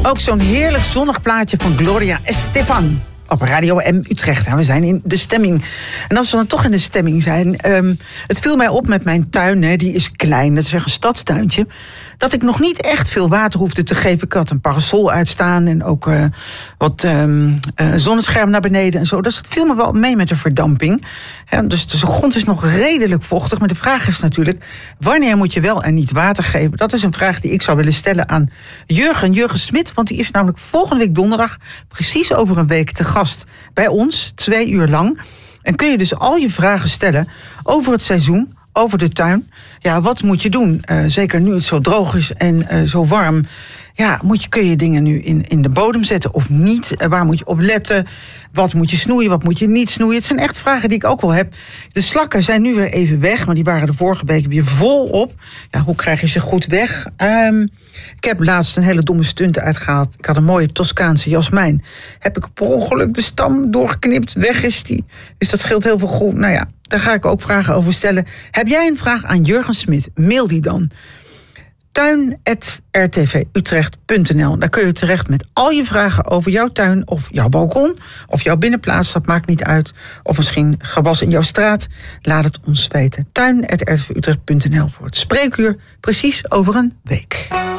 Ook zo'n heerlijk zonnig plaatje van Gloria Estefan op Radio M Utrecht. En we zijn in de stemming. En als we dan toch in de stemming zijn... het viel mij op met mijn tuin, hè, die is klein, dat is een stadstuintje... dat ik nog niet echt veel water hoefde te geven. Ik had een parasol uitstaan en ook wat zonnescherm naar beneden en zo. Dus het viel me wel mee met de verdamping. Ja, dus de grond is nog redelijk vochtig. Maar de vraag is natuurlijk, wanneer moet je wel en niet water geven? Dat is een vraag die ik zou willen stellen aan Jurgen Smit. Want die is namelijk volgende week donderdag, precies over een week, te gast bij ons, 2 uur lang. En kun je dus al je vragen stellen over het seizoen, over de tuin. Ja, wat moet je doen? Zeker nu het zo droog is en zo warm. Ja, kun je dingen nu in de bodem zetten of niet? Waar moet je op letten? Wat moet je snoeien, wat moet je niet snoeien? Het zijn echt vragen die ik ook wel heb. De slakken zijn nu weer even weg, maar die waren de vorige week weer vol op. Ja, hoe krijg je ze goed weg? Ik heb laatst een hele domme stunt uitgehaald. Ik had een mooie Toscaanse jasmijn. Heb ik per ongeluk de stam doorgeknipt, weg is die. Dus dat scheelt heel veel groen. Nou ja, daar ga ik ook vragen over stellen. Heb jij een vraag aan Jurgen Smit? Mail die dan. tuin@rtvutrecht.nl. Daar kun je terecht met al je vragen over jouw tuin of jouw balkon of jouw binnenplaats, dat maakt niet uit. Of misschien gewas in jouw straat. Laat het ons weten. tuin@rtvutrecht.nl voor het spreekuur, precies over een week.